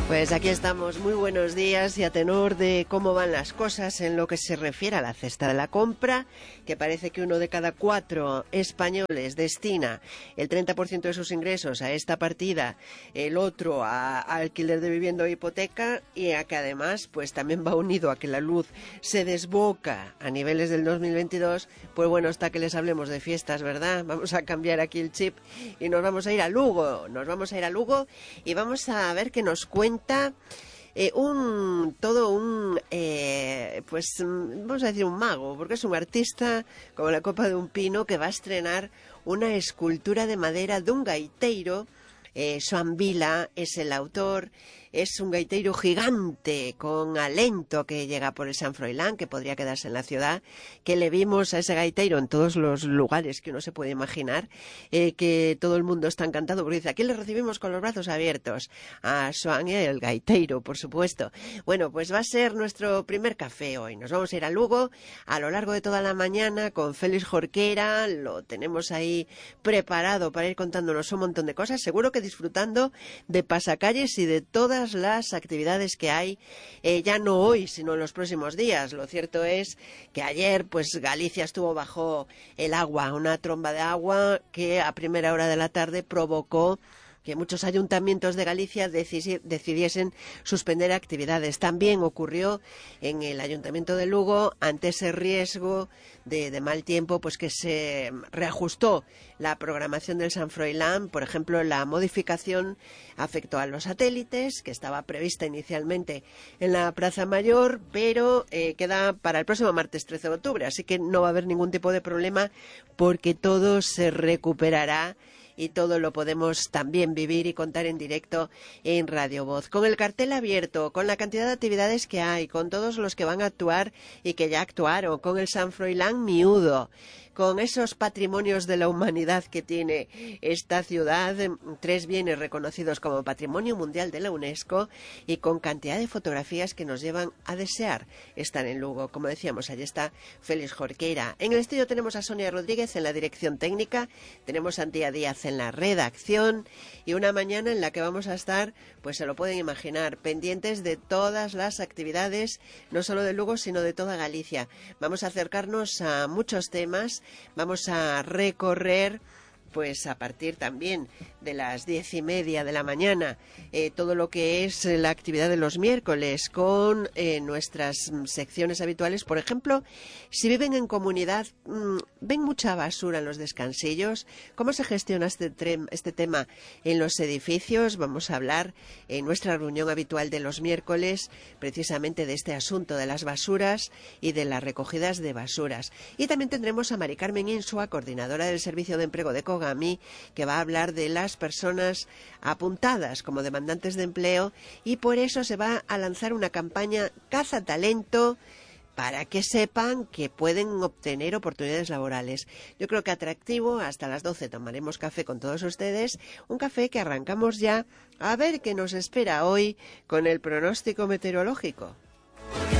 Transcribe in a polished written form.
Pues aquí estamos, muy buenos días, y a tenor de cómo van las cosas en lo que se refiere a la cesta de la compra, que parece que 1 de cada 4 españoles destina el 30% de sus ingresos a esta partida, el otro a alquiler de vivienda o hipoteca, y a que además pues también va unido a que la luz se desboca a niveles del 2022, pues bueno, está que les hablemos de fiestas, ¿verdad? Vamos a cambiar aquí el chip y nos vamos a ir a Lugo, y vamos a ver qué nos cuenta vamos a decir un mago, porque es un artista como la copa de un pino, que va a estrenar una escultura de madera de un gaiteiro. Xoan Vila es el autor. Es un gaiteiro gigante con alento que llega por el San Froilán, que podría quedarse en la ciudad, que le vimos a ese gaiteiro en todos los lugares que uno se puede imaginar, que todo el mundo está encantado, porque dice, aquí le recibimos con los brazos abiertos a Xoan, el gaiteiro, por supuesto. Bueno, pues va a ser nuestro primer café hoy. Nos vamos a ir a Lugo a lo largo de toda la mañana con Félix Jorquera. Lo tenemos ahí preparado para ir contándonos un montón de cosas, seguro que disfrutando de pasacalles y de todas las actividades que hay, ya no hoy, sino en los próximos días. Lo cierto es que ayer, pues Galicia estuvo bajo el agua, una tromba de agua que a primera hora de la tarde provocó que muchos ayuntamientos de Galicia decidiesen suspender actividades. También ocurrió en el Ayuntamiento de Lugo, ante ese riesgo de mal tiempo, pues que se reajustó la programación del San Froilán. Por ejemplo, la modificación afectó a los satélites, que estaba prevista inicialmente en la Plaza Mayor, pero queda para el próximo martes 13 de octubre, así que no va a haber ningún tipo de problema, porque todo se recuperará y todo lo podemos también vivir y contar en directo en Radio Voz. Con el cartel abierto, con la cantidad de actividades que hay, con todos los que van a actuar y que ya actuaron, con el San Froilán miúdo, con esos patrimonios de la humanidad que tiene esta ciudad, 3 bienes reconocidos como Patrimonio Mundial de la UNESCO, y con cantidad de fotografías que nos llevan a desear estar en Lugo. Como decíamos, allí está Félix Jorquera. En el estudio tenemos a Sonia Rodríguez en la dirección técnica, tenemos a Antía Díaz en la redacción, y una mañana en la que vamos a estar, pues se lo pueden imaginar, pendientes de todas las actividades, no solo de Lugo, sino de toda Galicia. Vamos a acercarnos a muchos temas. Vamos a recorrer, pues a partir también de las 10:30 de la mañana, todo lo que es la actividad de los miércoles, con nuestras secciones habituales. Por ejemplo, si viven en comunidad, ven mucha basura en los descansillos. ¿Cómo se gestiona este tema en los edificios? Vamos a hablar en nuestra reunión habitual de los miércoles precisamente de este asunto de las basuras y de las recogidas de basuras. Y también tendremos a Mari Carmen Insua, coordinadora del Servicio de Empleo de Cogami, que va a hablar de las personas apuntadas como demandantes de empleo, y por eso se va a lanzar una campaña Caza Talento, para que sepan que pueden obtener oportunidades laborales. Yo creo que atractivo. Hasta las 12 tomaremos café con todos ustedes, un café que arrancamos ya a ver qué nos espera hoy con el pronóstico meteorológico.